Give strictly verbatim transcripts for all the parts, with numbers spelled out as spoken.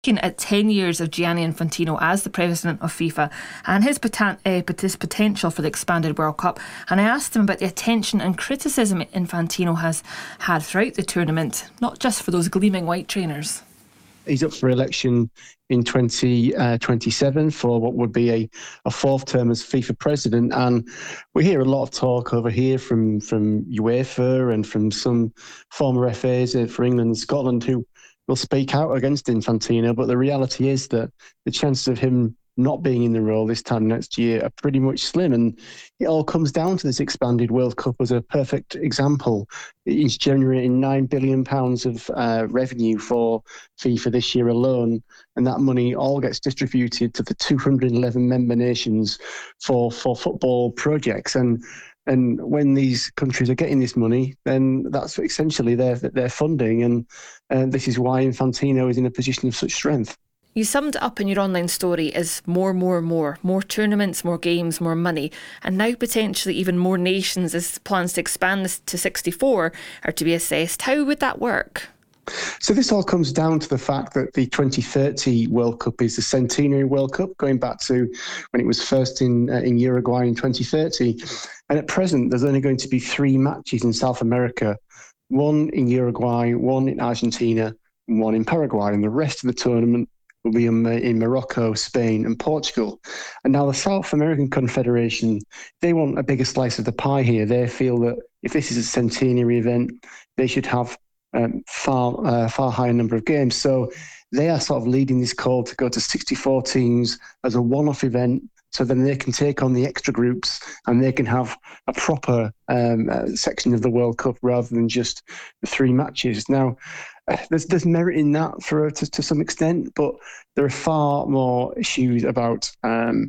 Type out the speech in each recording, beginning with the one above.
Looking at ten years of Gianni Infantino as the president of FIFA and his, poten- uh, his potential for the expanded World Cup, and I asked him about the attention and criticism Infantino has had throughout the tournament, not just for those gleaming white trainers. He's up for election in twenty twenty-seven for what would be a, a fourth term as FIFA president, and we hear a lot of talk over here from, from UEFA and from some former F As for England and Scotland who will speak out against Infantino, but the reality is that the chances of him not being in the role this time next year are pretty much slim, and it all comes down to this expanded World Cup as a perfect example. It's generating nine billion pounds of uh, revenue for FIFA this year alone, and that money all gets distributed to the two hundred eleven member nations for, for football projects. And And when these countries are getting this money, then that's essentially their their funding, and uh, this is why Infantino is in a position of such strength. You summed it up in your online story as more, more, more, more tournaments, more games, more money, and now potentially even more nations as plans to expand this to sixty-four are to be assessed. How would that work? So this all comes down to the fact that the twenty thirty World Cup is the centenary World Cup, going back to when it was first in uh, in Uruguay in twenty thirty. And at present, there's only going to be three matches in South America, one in Uruguay, one in Argentina, and one in Paraguay. And the rest of the tournament will be in, in Morocco, Spain, and Portugal. And now the South American Confederation, they want a bigger slice of the pie here. They feel that if this is a centenary event, they should have Um, far uh, far higher number of games. So they are sort of leading this call to go to sixty-four teams as a one-off event, so then they can take on the extra groups and they can have a proper um, uh, section of the World Cup rather than just the three matches. Now, uh, there's there's merit in that for to, to some extent, but there are far more issues about um,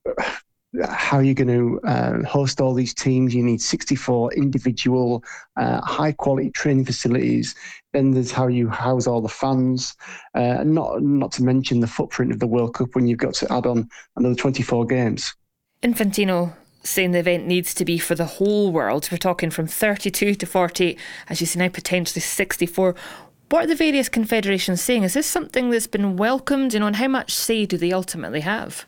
how you're going to uh, host all these teams. You need sixty-four individual, uh, high-quality training facilities. Then there's how you house all the fans, uh, not not to mention the footprint of the World Cup when you've got to add on another twenty-four games. Infantino saying the event needs to be for the whole world. We're talking from thirty-two to forty-eight, as you say now, potentially sixty-four. What are the various confederations saying? Is this something that's been welcomed? You know, and how much say do they ultimately have?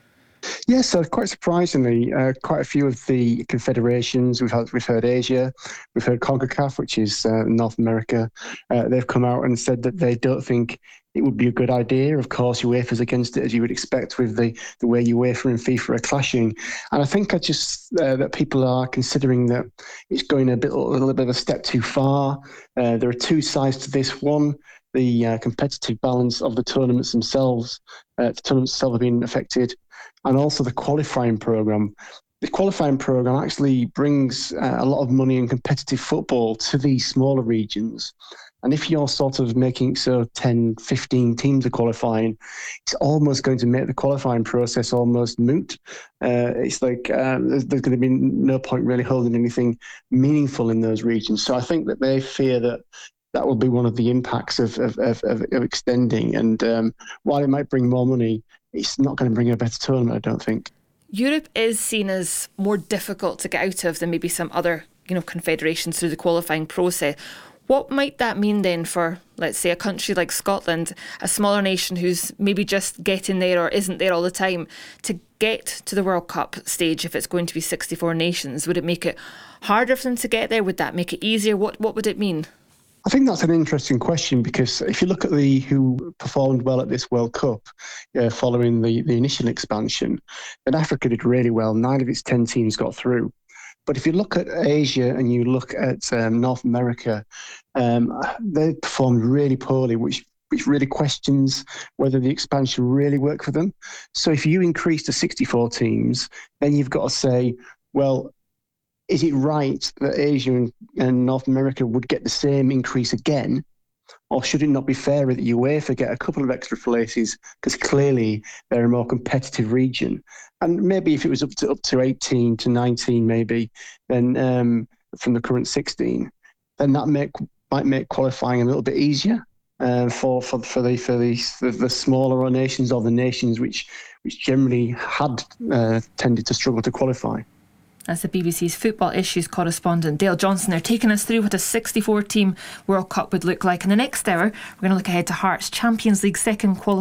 Yes, so quite surprisingly, uh, quite a few of the confederations, we've had, we've heard Asia, we've heard CONCACAF, which is uh, North America, uh, they've come out and said that they don't think it would be a good idea. Of course, UEFA's against it, as you would expect, with the, the way UEFA and FIFA are clashing. And I think I just uh, that people are considering that it's going a bit a little bit of a step too far. Uh, there are two sides to this. One, the uh, competitive balance of the tournaments themselves. Uh, the tournaments themselves have been affected, and also the qualifying programme. The qualifying programme actually brings uh, a lot of money in competitive football to these smaller regions. And if you're sort of making so ten, fifteen teams are qualifying, it's almost going to make the qualifying process almost moot. Uh, it's like uh, there's, there's going to be no point really holding anything meaningful in those regions. So I think that they fear that that will be one of the impacts of of, of, of extending. And um, while it might bring more money, it's not going to bring a better tournament, I don't think. Europe is seen as more difficult to get out of than maybe some other, you know, confederations through the qualifying process. What might that mean then for, let's say, a country like Scotland, a smaller nation who's maybe just getting there or isn't there all the time, to get to the World Cup stage if it's going to be sixty-four nations? Would it make it harder for them to get there? Would that make it easier? What What would it mean? I think that's an interesting question, because if you look at the who performed well at this World Cup uh, following the, the initial expansion, then Africa did really well. Nine of its ten teams got through. But if you look at Asia and you look at um, North America, um, they performed really poorly, which which really questions whether the expansion really worked for them. So if you increase to sixty-four teams, then you've got to say, well, is it right that Asia and, and North America would get the same increase again? Or should it not be fairer that UEFA get a couple of extra places, because clearly they're a more competitive region? And maybe if it was up to up to eighteen to nineteen, maybe, then um, from the current sixteen, then that make, might make qualifying a little bit easier uh, for for for the for the, the the smaller nations, or the nations which which generally had uh, tended to struggle to qualify. That's the B B C's football issues correspondent Dale Johnson there, taking us through what a sixty-four team World Cup would look like. In the next hour, we're going to look ahead to Hearts Champions League second qualifier.